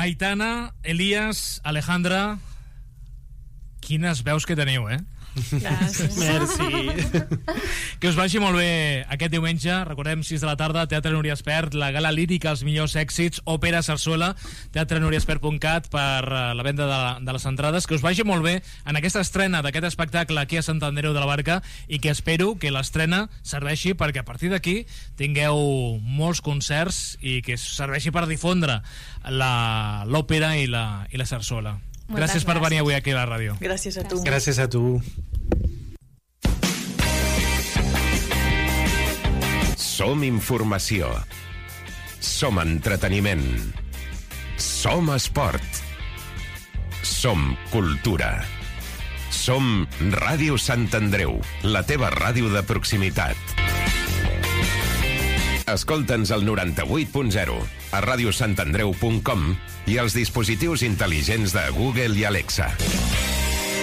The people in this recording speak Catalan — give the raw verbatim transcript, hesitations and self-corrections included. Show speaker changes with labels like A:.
A: Aitana, Elias, Alejandra, quines veus que teniu, eh?
B: Gràcies.
C: Merci.
A: Que us vagi molt bé aquest diumenge. Recordem, sis de la tarda, Teatre Núria Espert, la gala lírica, els millors èxits, òpera, sarsuela, teatre núria espert punt cat per la venda de, de les entrades. Que us vagi molt bé en aquesta estrena d'aquest espectacle aquí a Sant Andreu de la Barca, i que espero que l'estrena serveixi perquè a partir d'aquí tingueu molts concerts i que serveixi per difondre l'òpera i la, i la sarsuela.
B: Moltes
A: Gràcies per
B: gràcies.
A: venir avui aquí a la ràdio.
D: Gràcies a tu.
C: Gràcies a tu.
E: Som informació. Som entreteniment. Som esport. Som cultura. Som Ràdio Sant Andreu, la teva ràdio de proximitat. Escolta'ns al noranta-vuit punt zero, a radiosantandreu punt com i als dispositius intel·ligents de Google i Alexa.